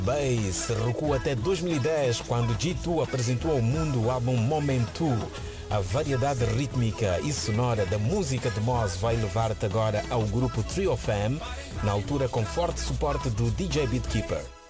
Bass recua até 2010, quando G2 apresentou ao mundo o álbum Moment 2. A variedade rítmica e sonora da música de Mos vai levar-te agora ao grupo Trio Fam, na altura com forte suporte do DJ Beatkeeper.